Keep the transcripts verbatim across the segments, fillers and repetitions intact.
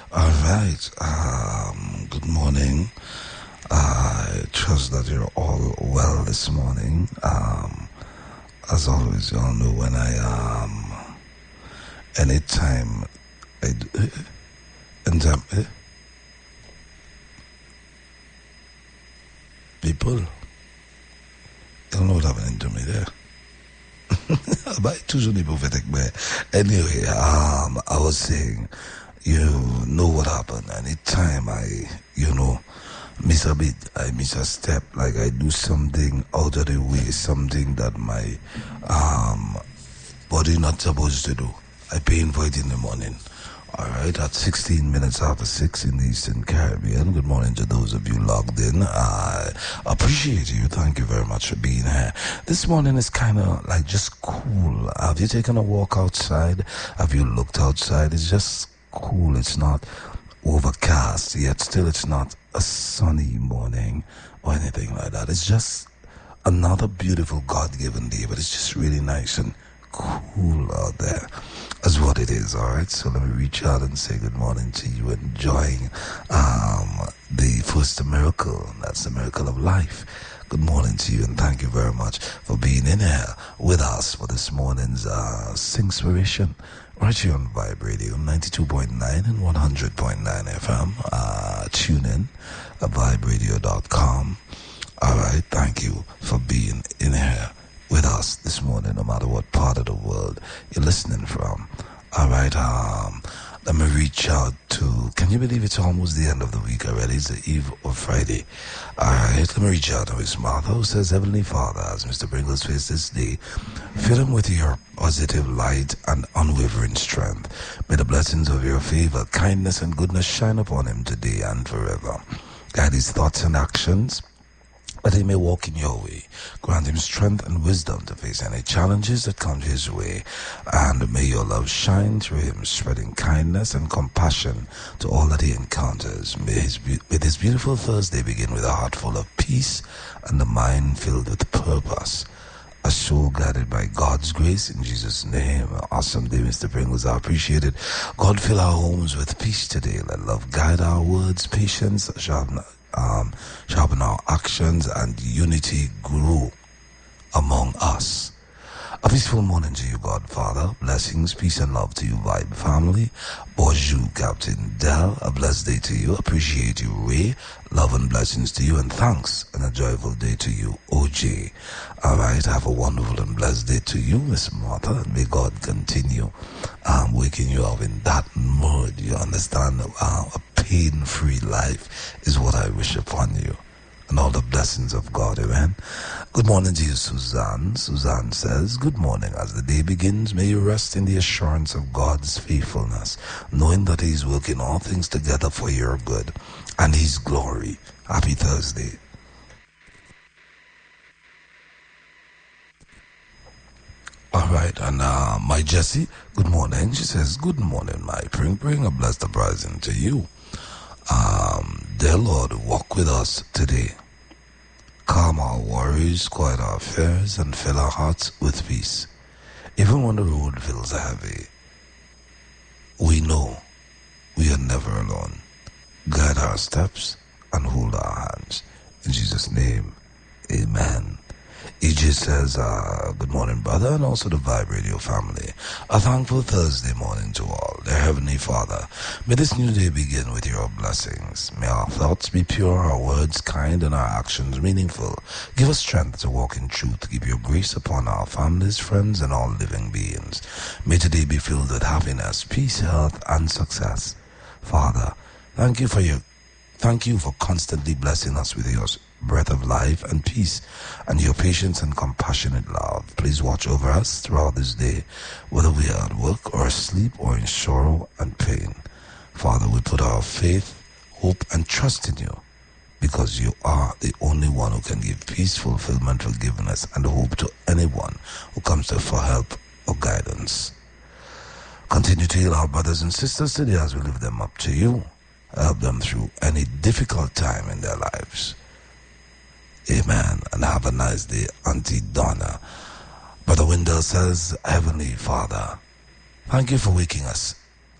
All right. Um, good morning. I trust that you're all well this morning. Um, as always, you all know when I um, anytime I do, and um, eh, people, you don't know what happened to me there. But toujours des prophetic, but anyway, um, I was saying, you know what happened. Anytime I, you know, miss a bit, I miss a step, like I do something out of the way, something that my um body not supposed to do. I pain for it in the morning. All right, at sixteen minutes after six in the Eastern Caribbean. Good morning to those of you logged in. I appreciate you. Thank you very much for being here. This morning is kind of like just cool. Have you taken a walk outside? Have you looked outside? It's just cool. It's not overcast, yet still it's not a sunny morning or anything like that. It's just another beautiful God-given day, but it's just really nice and cool out there. That's what it is. All right, so let me reach out and say good morning to you, enjoying um, the first miracle. That's the miracle of life. Good morning to you, and thank you very much for being in here with us for this morning's uh, Singspiration right here on Vibe Radio ninety-two point nine and one hundred point nine F M. Uh, tune in at vibe radio dot com. All right, thank you for being in here with us this morning, no matter what part of the world you're listening from. All right, um, let me reach out to, can you believe it's almost the end of the week already? It's the eve of Friday. All right, let me reach out to Miss Martha, who says, Heavenly Father, as Mister Pringles face this day, fill him with your positive light and unwavering strength. May the blessings of your favor, kindness, and goodness shine upon him today and forever. Guide his thoughts and actions, that he may walk in your way. Grant him strength and wisdom to face any challenges that come his way. And may your love shine through him, spreading kindness and compassion to all that he encounters. May his, may this beautiful Thursday begin with a heart full of peace and a mind filled with purpose. A soul guided by God's grace, in Jesus' name. Awesome day, Mister Pringles. I appreciate it. God, fill our homes with peace today. Let love guide our words, patience, sharpen Um, sharpen our actions, and unity grow among us. A peaceful morning to you, Godfather. Blessings, peace, and love to you, Vibe family. Bonjour, Captain Del. A blessed day to you. Appreciate you, Ray. Love and blessings to you, and thanks, and a joyful day to you, O J. All right, have a wonderful and blessed day to you, Miss Martha, and may God continue um, waking you up in that mood. You understand? Uh, a pain-free life is what I wish upon you, and all the blessings of God. Amen. Good morning to you, Suzanne. Suzanne says, good morning. As the day begins, may you rest in the assurance of God's faithfulness, knowing that He's working all things together for your good and His glory. Happy Thursday. All right, and uh, my Jessie, good morning. She says, good morning, my Pring Pring. A blessed uprising to you. Um, dear Lord, walk with us today. Calm our worries, quiet our fears, and fill our hearts with peace. Even when the road feels heavy, we know we are never alone. Guide our steps and hold our hands. In Jesus' name, amen. E J says, uh, good morning, brother, and also the Vibe Radio family. A thankful Thursday morning to all. Dear Heavenly Father, may this new day begin with your blessings. May our thoughts be pure, our words kind, and our actions meaningful. Give us strength to walk in truth. Give your grace upon our families, friends, and all living beings. May today be filled with happiness, peace, health, and success. Father, thank you for your, thank you for constantly blessing us with your breath of life and peace, and your patience and compassionate love. Please watch over us throughout this day, whether we are at work or asleep or in sorrow and pain. Father, we put our faith, hope, and trust in you, because you are the only one who can give peace, fulfillment, forgiveness, and hope to anyone who comes to for help or guidance. Continue to heal our brothers and sisters today as we lift them up to you. Help them through any difficult time in their lives. Amen. And have a nice day, Auntie Donna. Brother Wendell says, Heavenly Father, thank you for waking us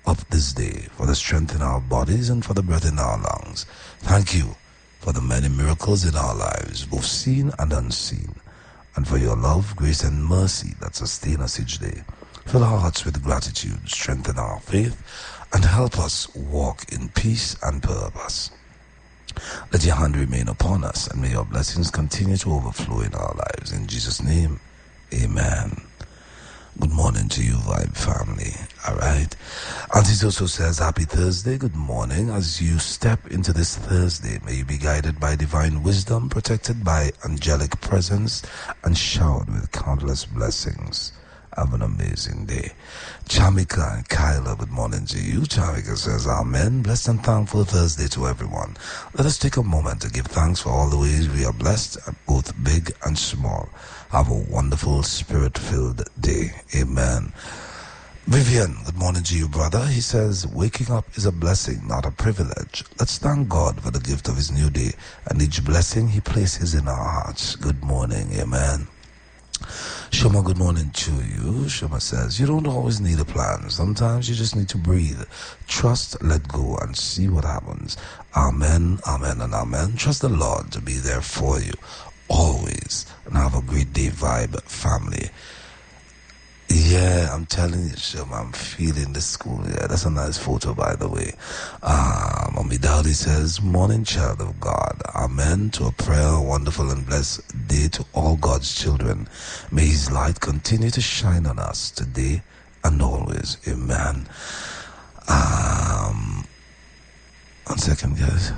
up this day, for the strength in our bodies and for the breath in our lungs. Thank you for the many miracles in our lives, both seen and unseen, and for your love, grace, and mercy that sustain us each day. Fill our hearts with gratitude, strengthen our faith, and help us walk in peace and purpose. Let your hand remain upon us, and may your blessings continue to overflow in our lives. In Jesus' name, amen. Good morning to you, Vibe family. All right. Auntie also says, happy Thursday. Good morning. As you step into this Thursday, may you be guided by divine wisdom, protected by angelic presence, and showered with countless blessings. Have an amazing day. Chamika and Kyla, good morning to you. Chamika says, amen. Blessed and thankful Thursday to everyone. Let us take a moment to give thanks for all the ways we are blessed, both big and small. Have a wonderful, spirit-filled day. Amen. Vivian, good morning to you, brother. He says, waking up is a blessing, not a privilege. Let's thank God for the gift of his new day and each blessing he places in our hearts. Good morning. Amen. Shoma, good morning to you. Shoma says, you don't always need a plan. Sometimes you just need to breathe. Trust, let go, and see what happens. Amen, amen, and amen. Trust the Lord to be there for you always. And have a great day, Vibe family. Yeah, I'm telling you, Shoma, I'm feeling the school. Yeah, that's a nice photo, by the way. Uh, Mommy Dowdy says, morning, child of God. Amen to a prayer, wonderful and blessed day to all God's children. May his light continue to shine on us today and always. Amen. Um, one second, guys.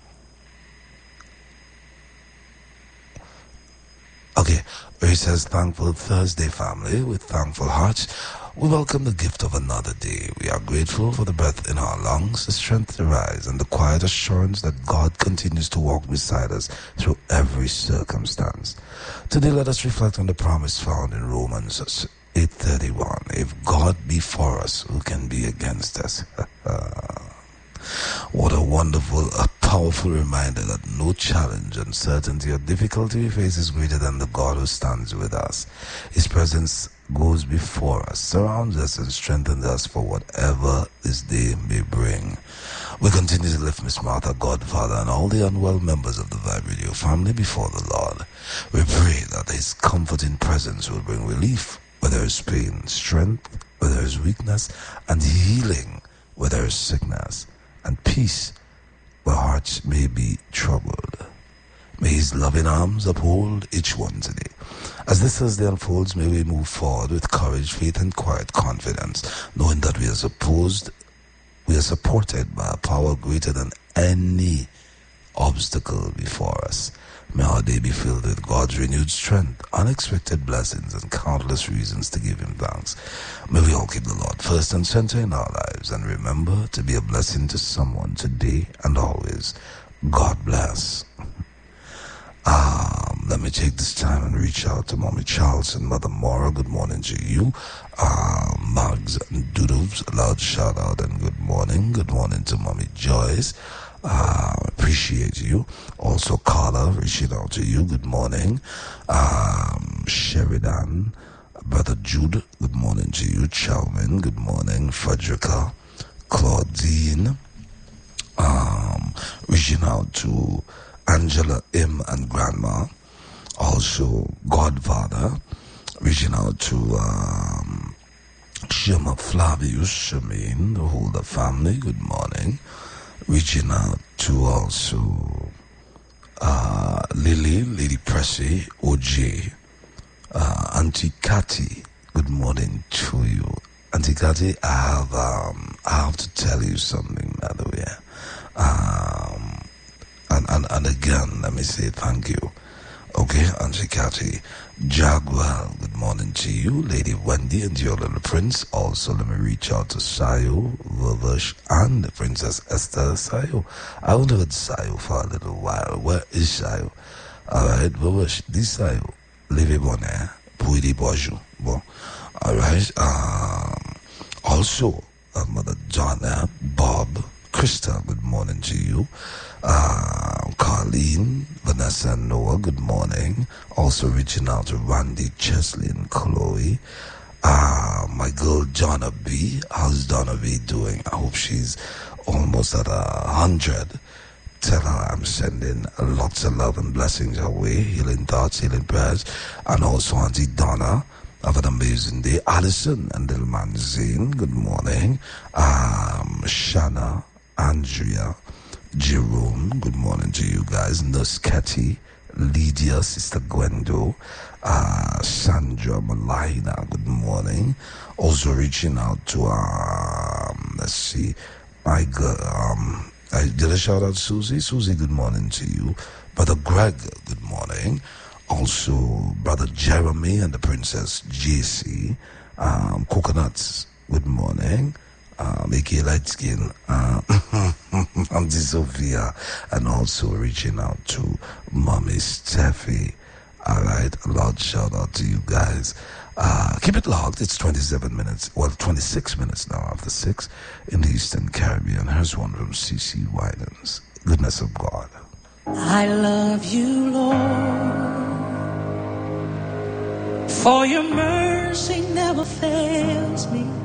Okay, he says, thankful Thursday family, with thankful hearts, we welcome the gift of another day. We are grateful for the breath in our lungs, the strength to rise, and the quiet assurance that God continues to walk beside us through every circumstance. Today, let us reflect on the promise found in Romans eight thirty-one. If God be for us, who can be against us? What a wonderful, a powerful reminder that no challenge, uncertainty, or difficulty we face is greater than the God who stands with us. His presence goes before us, surrounds us, and strengthens us for whatever this day may bring. We continue to lift Miss Martha, Godfather, and all the unwell members of the Vibe Radio family before the Lord. We pray that his comforting presence will bring relief where there is pain, strength where there is weakness, and healing where there is sickness, and peace where hearts may be troubled. May his loving arms uphold each one today. As this Thursday unfolds, may we move forward with courage, faith, and quiet confidence, knowing that we are supposed, we are supported by a power greater than any obstacle before us. May our day be filled with God's renewed strength, unexpected blessings, and countless reasons to give him thanks. May we all keep the Lord first and center in our lives, and remember to be a blessing to someone today and always. God bless. Um, let me take this time and reach out to Mommy Charles and Mother Maura. Good morning to you. Uh, Mugs and Doodles, a loud shout out and good morning. Good morning to Mommy Joyce. Uh, appreciate you. Also, Carla, reaching out to you. Good morning. Um, Sheridan, Brother Jude, good morning to you. Chalman, good morning. Frederica, Claudine, um, reaching out to Angela M and Grandma. Also, Godfather, reaching out to um, Shema Flavius, Shemaine, the Holder family. Good morning. Reaching out to also uh, Lily, Lady Pressy, O J, uh, Auntie Cathy. Good morning to you, Auntie Cathy. I have um, I have to tell you something, by the way. Um, and, and and again, let me say thank you. Okay, Auntie Cathy. Jaguar, good morning to you. Lady Wendy and your little prince. Also, let me reach out to Sayo, Vavush, and Princess Esther. Sayo, I haven't heard Sayo for a little while. Where is Sayo? Alright, Vavush, this Sayo. Levez bonnet, Puidi Bonjour. Bon, alright. Um, also, uh, Mother Donna, Bob, Krista, good morning to you. Uh, Carlene, Vanessa, and Noah, good morning. Also reaching out to Randy, Chesley, and Chloe. Uh, my girl Donna B. How's Donna B doing? I hope she's almost at a hundred. Tell her I'm sending lots of love and blessings her way, healing thoughts, healing prayers, and also Auntie Donna. Have an amazing day. Alison and little man Zane, good morning. Um, Shanna, Andrea, Jerome, good morning to you guys. Nurse Cathy, Lydia, Sister Gwendo, uh, Sandra Malina, good morning. Also reaching out to, um, let's see, my girl, um, I did a shout out to Susie. Susie, good morning to you. Brother Greg, good morning. Also, Brother Jeremy and the Princess J C. Um, Coconuts, good morning. Um, A K Light Skin, uh, Auntie Sophia, and also reaching out to Mommy Steffi. Alright, a loud shout out to you guys. Uh, keep it locked. It's twenty-seven minutes, well, twenty-six minutes now after six in the Eastern Caribbean. Here's one from C C Winans. Goodness of God. I love you, Lord, for your mercy never fails me.